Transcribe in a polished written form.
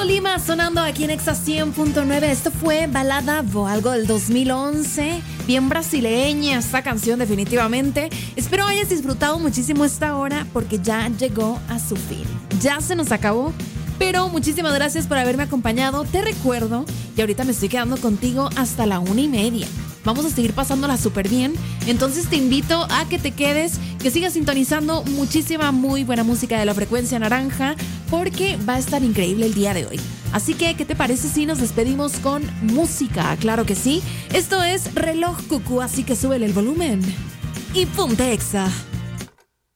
Tolima sonando aquí en Exa 100.9. Esto fue Balada Voalgo del 2011. Bien brasileña esta canción definitivamente. Espero hayas disfrutado muchísimo esta hora porque ya llegó a su fin. Ya se nos acabó. Pero muchísimas gracias por haberme acompañado. Te recuerdo que ahorita me estoy quedando contigo hasta la 1:30. Vamos a seguir pasándola súper bien. Entonces te invito a que te quedes, que sigas sintonizando muchísima muy buena música de la frecuencia naranja, porque va a estar increíble el día de hoy. Así que, ¿qué te parece si nos despedimos con música? Claro que sí. Esto es Reloj Cucú, así que súbele el volumen y ponte Exa.